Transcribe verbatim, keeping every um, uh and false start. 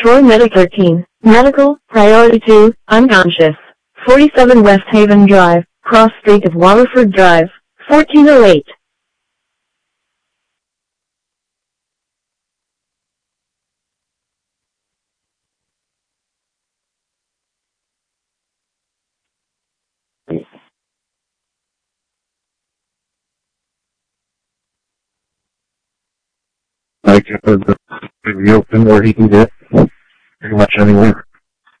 Troy Medic thirteen. Medical, Priority two, unconscious. forty-seven West Haven Drive, cross street of Waterford Drive, fourteen oh eight. Like, uh, the be open where he can get pretty much anywhere.